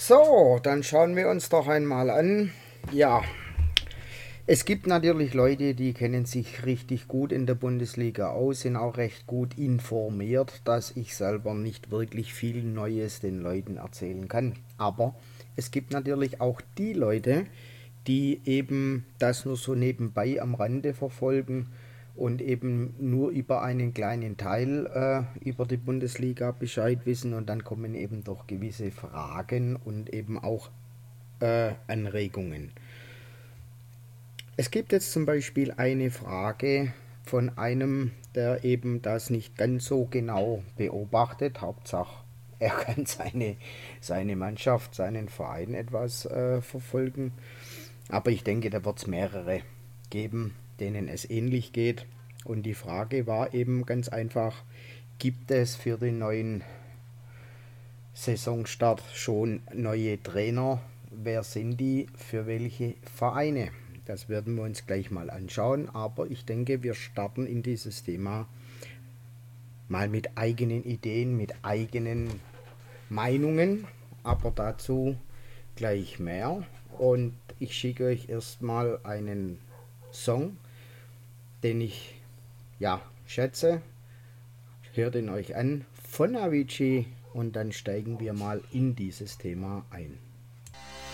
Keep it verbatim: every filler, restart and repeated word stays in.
So, dann schauen wir uns doch einmal an. Ja, es gibt natürlich Leute, die kennen sich richtig gut in der Bundesliga aus, sind auch recht gut informiert, dass ich selber nicht wirklich viel Neues den Leuten erzählen kann. Aber es gibt natürlich auch die Leute, die eben das nur so nebenbei am Rande verfolgen und eben nur über einen kleinen Teil äh, über die Bundesliga Bescheid wissen, und dann kommen eben doch gewisse Fragen und eben auch äh, Anregungen. Es gibt jetzt zum Beispiel eine Frage von einem, der eben das nicht ganz so genau beobachtet. Hauptsache, er kann seine, seine Mannschaft, seinen Verein etwas äh, verfolgen. Aber ich denke, da wird es mehrere geben, denen es ähnlich geht. Und die Frage war eben ganz einfach, gibt es für den neuen Saisonstart schon neue Trainer? Wer sind die? Für welche Vereine? Das werden wir uns gleich mal anschauen. Aber ich denke, wir starten in dieses Thema mal mit eigenen Ideen, mit eigenen Meinungen. Aber dazu gleich mehr. Und ich schicke euch erstmal einen Song, den ich ja schätze. Hört ihn euch an von Avicii und dann steigen wir mal in dieses Thema ein.